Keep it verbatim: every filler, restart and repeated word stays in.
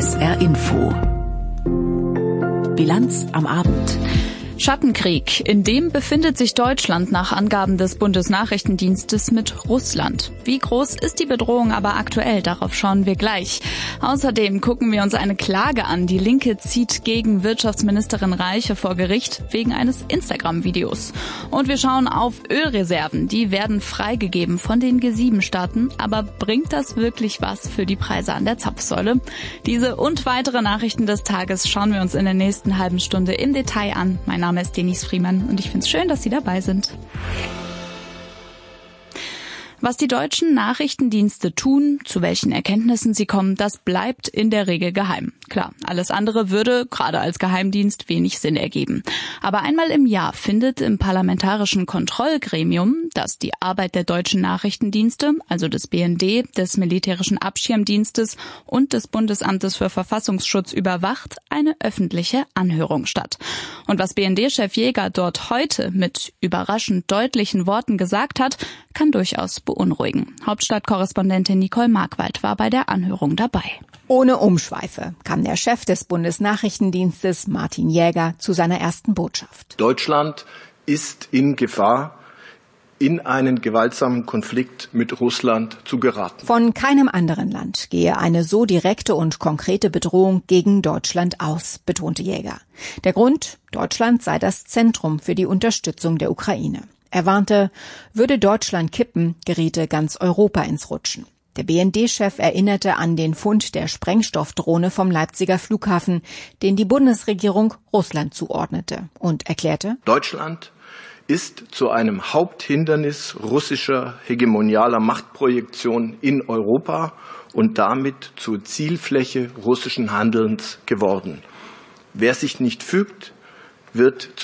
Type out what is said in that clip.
S R Info. Bilanz am Abend. Schattenkrieg. In dem befindet sich Deutschland nach Angaben des Bundesnachrichtendienstes mit Russland. Wie groß ist die Bedrohung aber aktuell? Darauf schauen wir gleich. Außerdem gucken wir uns eine Klage an. Die Linke zieht gegen Wirtschaftsministerin Reiche vor Gericht wegen eines Instagram-Videos. Und wir schauen auf Ölreserven. Die werden freigegeben von den G sieben Staaten. Aber bringt das wirklich was für die Preise an der Zapfsäule? Diese und weitere Nachrichten des Tages schauen wir uns in der nächsten halben Stunde im Detail an. Mein Name Mein Name ist Denise Friemann und ich finde es schön, dass Sie dabei sind. Was die deutschen Nachrichtendienste tun, zu welchen Erkenntnissen sie kommen, das bleibt in der Regel geheim. Klar, alles andere würde, gerade als Geheimdienst, wenig Sinn ergeben. Aber einmal im Jahr findet im Parlamentarischen Kontrollgremium, das die Arbeit der deutschen Nachrichtendienste, also des B N D, des Militärischen Abschirmdienstes und des Bundesamtes für Verfassungsschutz überwacht, eine öffentliche Anhörung statt. Und was B N D-Chef Jäger dort heute mit überraschend deutlichen Worten gesagt hat, kann durchaus beunruhigen. Hauptstadtkorrespondentin Nicole Markwald war bei der Anhörung dabei. Ohne Umschweife kam der Chef des Bundesnachrichtendienstes Martin Jäger zu seiner ersten Botschaft. Deutschland ist in Gefahr, in einen gewaltsamen Konflikt mit Russland zu geraten. Von keinem anderen Land gehe eine so direkte und konkrete Bedrohung gegen Deutschland aus, betonte Jäger. Der Grund: Deutschland sei das Zentrum für die Unterstützung der Ukraine. Er warnte, würde Deutschland kippen, geriete ganz Europa ins Rutschen. Der B N D-Chef erinnerte an den Fund der Sprengstoffdrohne vom Leipziger Flughafen, den die Bundesregierung Russland zuordnete, und erklärte: Deutschland ist zu einem Haupthindernis russischer hegemonialer Machtprojektion in Europa und damit zur Zielfläche russischen Handelns geworden. Wer sich nicht fügt, wird zu